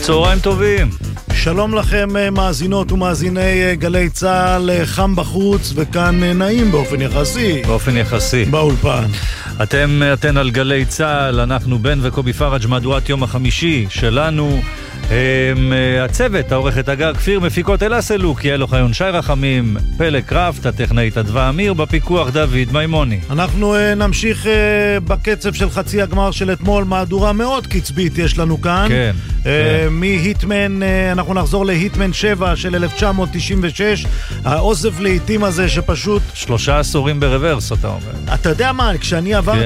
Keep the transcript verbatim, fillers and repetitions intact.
צהריים טובים. שלום לכם מאזינות ומאזיני גלי צהל, חם בחוץ וכאן נעים באופן יחסי. באופן יחסי. באולפן. אתם, אתן על גלי צהל, אנחנו בן וקובי פרג' מהדורת יום החמישי שלנו. הם, הצוות, העורכת הגר כפיר, מפיקות אלה סלוק, יאלו חיון שי רחמים, פלא קראפט, הטכנאית אדווה אמיר, בפיקוח דוד מימוני. אנחנו uh, נמשיך uh, בקצב של חצי הגמר של אתמול, מהדורה מאוד קצבית יש לנו כאן. כן. Uh, כן. מהיטמן, uh, אנחנו נחזור להיטמן שבע של אלף תשע מאות תשעים ושש, האוסף לעיתים הזה שפשוט... שלושה עשורים ברוורס, אתה אומר. אתה יודע מה, כשאני עברתי